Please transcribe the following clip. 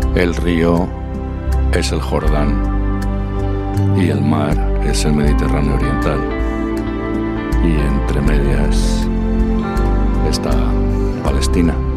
El río es el Jordán y el mar es el Mediterráneo oriental. Y entre medias está Palestina.